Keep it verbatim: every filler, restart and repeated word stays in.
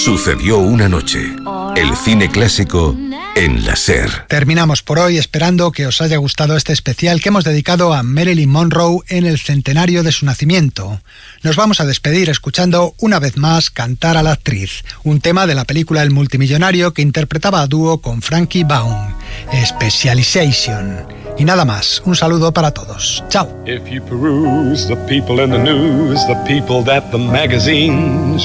Sucedió una noche. El cine clásico en la SER. Terminamos por hoy esperando que os haya gustado este especial que hemos dedicado a Marilyn Monroe en el centenario de su nacimiento. Nos vamos a despedir escuchando una vez más cantar a la actriz, un tema de la película El multimillonario que interpretaba a dúo con Frankie Baum, Specialization. Y nada más, un saludo para todos. Chao. If you peruse the people in the news, the people that the magazines